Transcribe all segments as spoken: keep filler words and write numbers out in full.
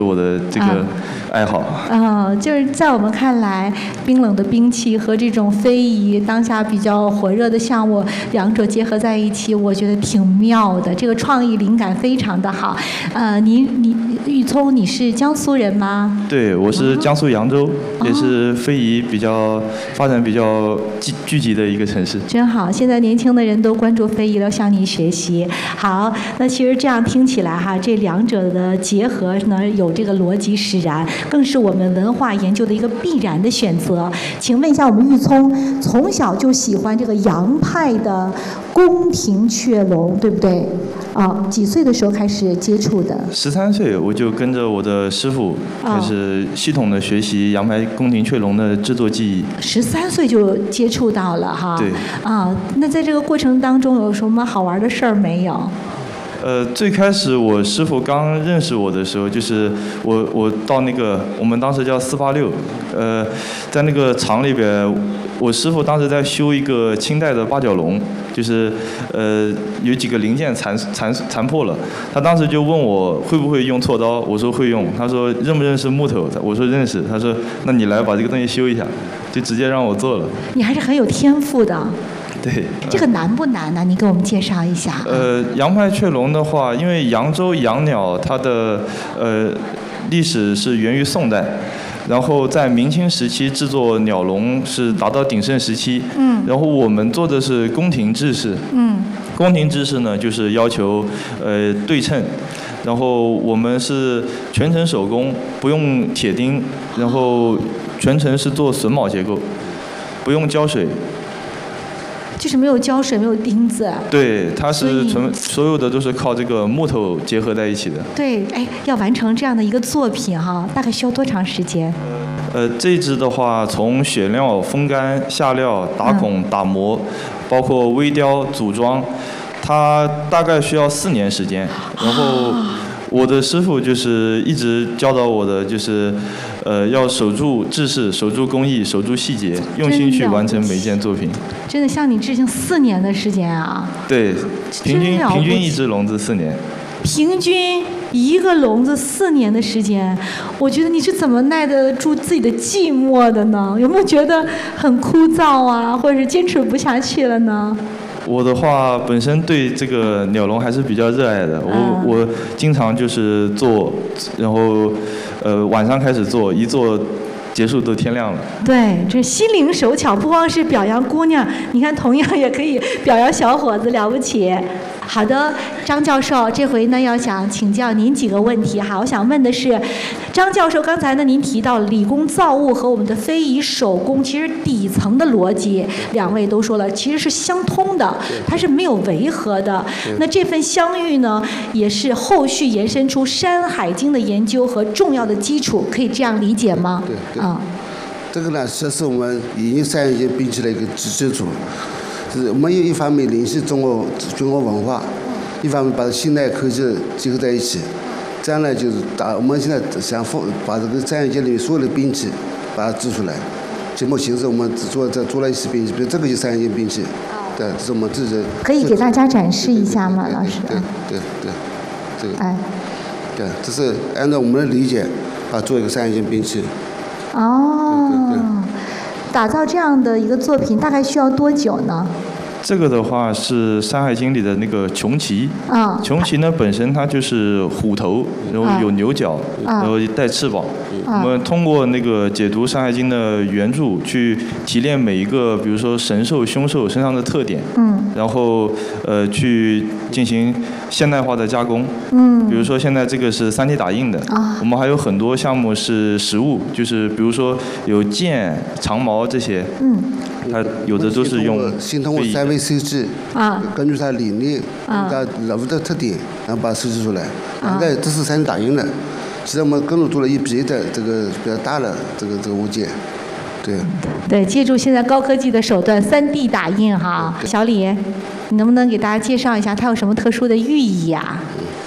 我的这个爱好。 啊、呃，就是在我们看来，冰冷的兵器和这种非遗当下比较火热的项目，两者结合在一起，我觉得挺妙的。这个创意灵感非常的好。呃，你你玉聪，你是江苏人吗？ 对，我是江苏扬州，哦、也是非遗比较发展比较聚聚集的一个城市。 真好，现在年轻的人都关注非遗了，向你学习。好，那其实这样听起来哈，这两者的结合呢，有这个逻辑使然，更是我们文化研究的一个必然的选择。请问一下，我们玉聪从小就喜欢这个洋派的宫廷雀笼，对不对？啊、哦，几岁的时候开始接触的？ 十三岁我就跟着我的师傅开始系统的学习洋牌宫廷雀笼的制作技艺。 十三岁就接触到了哈？ 对。 啊，那在这个过程当中有什么好玩的事儿没有？ 呃，最开始我师傅刚认识我的时候，就是我我到那个我们当时叫四八六，呃，在那个厂里边，我师傅当时在修一个清代的八角笼，就是呃有几个零件残残残破了，他当时就问我会不会用锉刀，我说会用，他说认不认识木头，我说认识，他说那你来把这个东西修一下，就直接让我做了。 你还是很有天赋的。 对， 这个难不难呢？你给我们介绍一下。 呃，洋派雀笼的话，因为扬州养鸟它的呃历史是源于宋代，然后在明清时期制作鸟笼是达到鼎盛时期。嗯。然后我们做的是宫廷制式。嗯。宫廷制式呢，就是要求呃对称，然后我们是全程手工，不用铁钉，然后全程是做榫卯结构，不用胶水。 就是没有胶水，没有钉子。 对，它是纯所有的都是靠这个木头结合在一起的。 对，哎，要完成这样的一个作品哈，大概需要多长时间？ 呃，这支的话，从选料、风干、下料、打孔、嗯、打磨，包括微雕、组装，它大概需要四年时间。然后我的师傅就是一直教导我的，就是呃要守住制式，守住工艺，守住细节，用心去完成每一件作品。 真的向你致敬，四年的时间啊！ 对，平均平均一只笼子四年。 平均一个笼子四年的时间，我觉得你是怎么耐得住自己的寂寞的呢？有没有觉得很枯燥啊，或者是坚持不下去了呢？ 我的话，本身对这个鸟笼还是比较热爱的。我、嗯、我经常就是做，然后呃晚上开始做，一做结束都天亮了。 对，这心灵手巧，不光是表扬姑娘，你看同样也可以表扬小伙子，了不起。好的，张教授，这回呢要想请教您几个问题哈。我想问的是，张教授，刚才呢您提到理工造物和我们的非遗手工，其实底层的逻辑，两位都说了，其实是相通的，它是没有违和的。那这份相遇呢，也是后续延伸出《山海经》的研究和重要的基础，可以这样理解吗？ 对对。啊、嗯，这个呢，这是我们引进山海经并起的一个基基础。是我们一方面联系中国中国文化，一方面把现代科技结合在一起，这样呢就是打我们现在想把这个山海经里面所有的兵器把它制出来。就目前是我们只做这做了一些兵器，比如这个就是山海经兵器，对，这是我们自己。 可以给大家展示一下吗，老师？ 对对对，这个。哎。对，这是按照我们的理解啊，做一个山海经兵器。 哦。对对对。打造这样的一个作品大概需要多久呢？ 这个的话是《山海经》里的那个穷奇。啊。穷奇呢本身它就是虎头，然后有牛角，啊、然后带翅膀。啊、我们通过那个解读《山海经》的原著，去提炼每一个，比如说神兽、凶兽身上的特点。嗯。然后呃去进行现代化的加工。嗯。比如说现在这个是三 D 打印的。啊。我们还有很多项目是实物，就是比如说有剑、长矛这些。嗯。它有的都是用。 先通过三维设计。啊。根据它的理念，啊。它人物的特点，然后把它设计出来。啊。这这是三 D 打印的。其实我们更多做了一别的这个比较大的这个这个物件，对。 对，借助现在高科技的手段，三 D 打印哈。小李，你能不能给大家介绍一下它有什么特殊的寓意啊？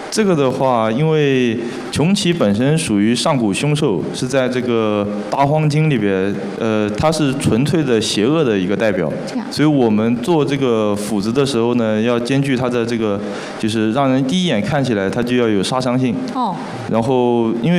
这个的话，因为穷奇本身属于上古凶兽，是在这个大荒经里边，呃，它是纯粹的邪恶的一个代表。所以我们做这个斧子的时候呢，要兼具它的这个，就是让人第一眼看起来它就要有杀伤性。哦。然后因为